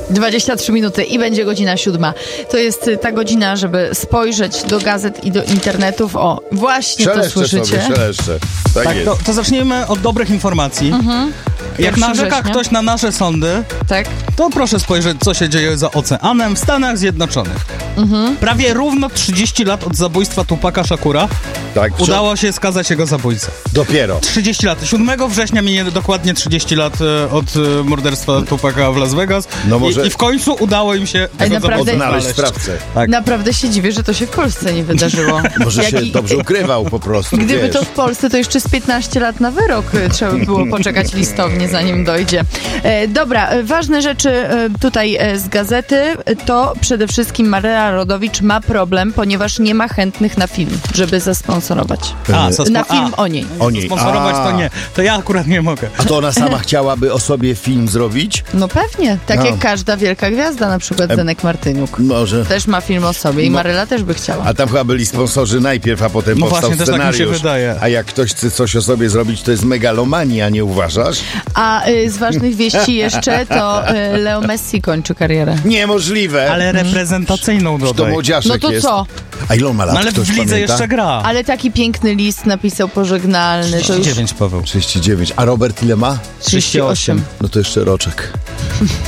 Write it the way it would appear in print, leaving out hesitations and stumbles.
23 minuty i będzie godzina 7. To jest ta godzina, żeby spojrzeć do gazet i do internetów. O, właśnie to słyszycie. Szeleszcze. Tak jest. To zacznijmy od dobrych informacji. Jak 1 narzeka września. ktoś na nasze sądy, Tak. to proszę spojrzeć, co się dzieje za oceanem w Stanach Zjednoczonych. Prawie równo 30 lat od zabójstwa Tupaka Szakura Tak, udało się skazać jego zabójcę. Dopiero. 30 lat. 7 września minie dokładnie 30 lat od morderstwa Tupaka w Las Vegas. No może- I w końcu udało im się tego naprawdę- zabójcę Odnaleźć znaleźć. sprawcę. Tak. Naprawdę się dziwię, że to się w Polsce nie wydarzyło. Może się Jak i- dobrze ukrywał po prostu, Gdyby wiesz. to w Polsce, to jeszcze z 15 lat na wyrok trzeba by było poczekać listownie, zanim dojdzie. Dobra, ważne rzeczy tutaj z gazety. To przede wszystkim Maryla Rodowicz ma problem, ponieważ nie ma chętnych na film, żeby zasponsorować. Na film o niej. O niej. Sponsorować to nie. To ja akurat nie mogę. A to ona sama chciałaby o sobie film zrobić? No pewnie, tak No. jak każda wielka gwiazda, na przykład Zenek Martyniuk. Może. Też ma film o sobie i Maryla też by chciała. A tam chyba byli sponsorzy najpierw, a potem No powstał właśnie, też tak mi się scenariusz. wydaje. A jak ktoś chce coś o sobie zrobić, to jest megalomania, nie uważasz? A z ważnych wieści jeszcze to Leo Messi kończy karierę. Niemożliwe. Ale reprezentacyjną To dodaj. młodziaszek No to jest. co? A ile on ma lat? No ale Ktoś w lidze pamięta? jeszcze gra. Ale taki piękny list napisał pożegnalny. To już 39, Paweł. 39. A Robert ile ma? 38. No to jeszcze roczek.